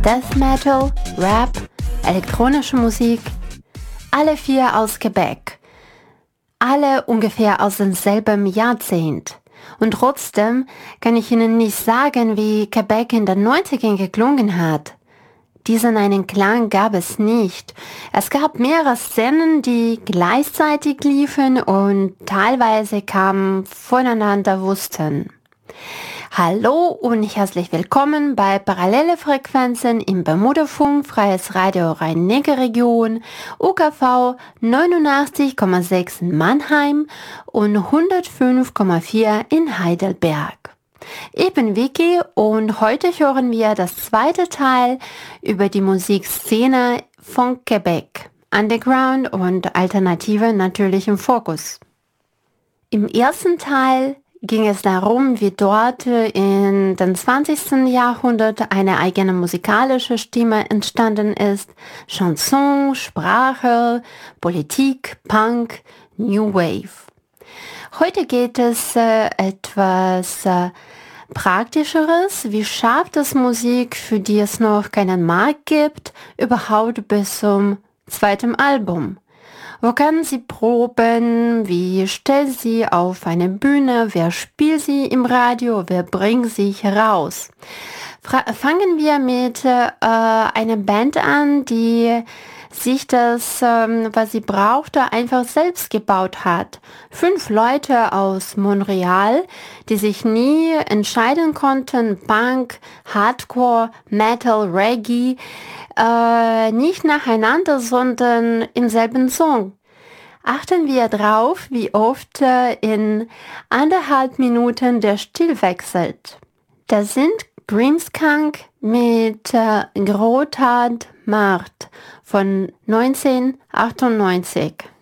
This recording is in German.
Death Metal, Rap, elektronische Musik, alle 4 aus Quebec. Alle ungefähr aus demselben Jahrzehnt. Und trotzdem kann ich Ihnen nicht sagen, wie Quebec in den 90ern geklungen hat. Diesen einen Klang gab es nicht. Es gab mehrere Szenen, die gleichzeitig liefen und teilweise kamen voneinander wussten. Hallo und herzlich willkommen bei Parallele Frequenzen im Bermudafunk, Freies Radio Rhein-Neckar-Region, UKV 89,6 in Mannheim und 105,4 in Heidelberg. Ich bin Vicky und heute hören wir das zweite Teil über die Musikszene von Quebec, Underground und Alternative natürlich im Fokus. Im ersten Teil ging es darum, wie dort in den 20. Jahrhundert eine eigene musikalische Stimme entstanden ist. Chanson, Sprache, Politik, Punk, New Wave. Heute geht es etwas Praktischeres. Wie schafft es Musik, für die es noch keinen Markt gibt, überhaupt bis zum zweiten Album? Wo kann sie proben? Wie stellt sie auf eine Bühne? Wer spielt sie im Radio? Wer bringt sie heraus? Fangen wir mit einer Band an, die sich das, was sie brauchte, einfach selbst gebaut hat. 5 Leute aus Montreal, die sich nie entscheiden konnten, Punk, Hardcore, Metal, Reggae, nicht nacheinander, sondern im selben Song. Achten wir drauf, wie oft in 1,5 Minuten der Stil wechselt. Das sind Grimmskunk mit Gros Tas de Marde von 1998.